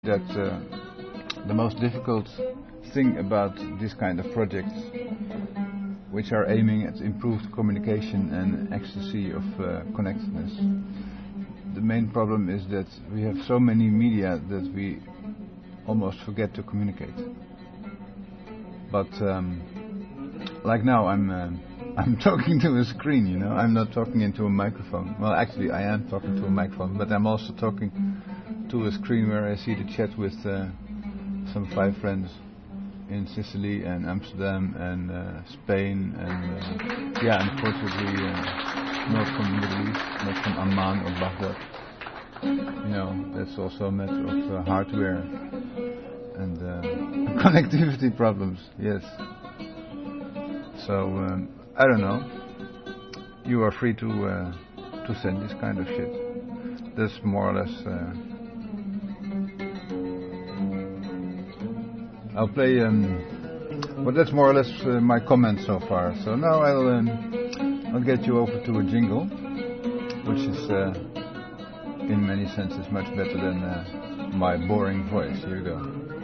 That the most difficult thing about this kind of projects, which are aiming at improved communication and ecstasy of connectedness, the main problem is that we have so many media that we almost forget to communicate. But like now, I'm talking to a screen, you know. I'm not talking into a microphone. Well, actually, I am talking to a microphone, but I'm also talking to a screen where I see the chat with some 5 friends in Sicily and Amsterdam and Spain and unfortunately not from the Middle East, not from Amman or Baghdad. You know, that's also a matter of hardware and connectivity problems. Yes. So I don't know. You are free to send this kind of shit. That's more or less. I'll play. But that's more or less my comments so far. So now I'll get you over to a jingle, which is in many senses much better than my boring voice. Here you go.